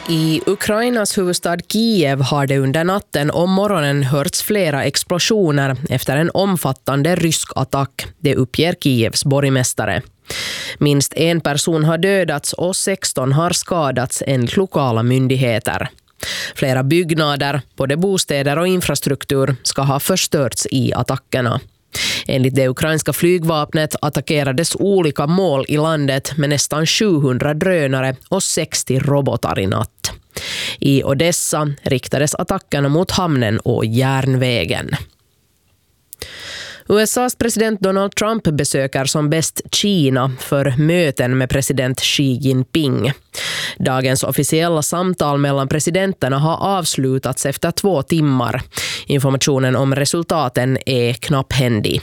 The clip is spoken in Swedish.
I Ukrainas huvudstad Kiev har det under natten och morgonen hörts flera explosioner efter en omfattande rysk attack, det uppger Kievs borgmästare. Minst en person har dödats och 16 har skadats enligt lokala myndigheter. Flera byggnader, både bostäder och infrastruktur, ska ha förstörts i attackerna. Enligt det ukrainska flygvapnet attackerades olika mål i landet med nästan 700 drönare och 60 robotar i natt. I Odessa riktades attackerna mot hamnen och järnvägen. USAs president Donald Trump besöker som bäst Kina för möten med president Xi Jinping. Dagens officiella samtal mellan presidenterna har avslutats efter 2 timmar. Informationen om resultaten är knapphändig.